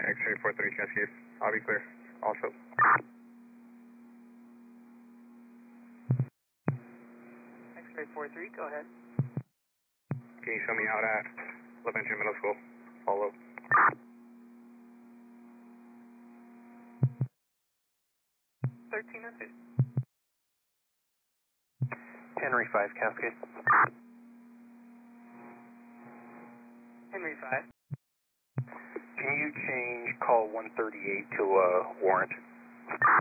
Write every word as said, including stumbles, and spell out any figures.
X-ray four three Cascade. I'll be clear. Also. X-ray four three, go ahead. Can you show me out at Levention Middle School? Follow. thirteen oh two. Henry five Cascade. Henry five. Can you change call one thirty-eight to uh, warrant?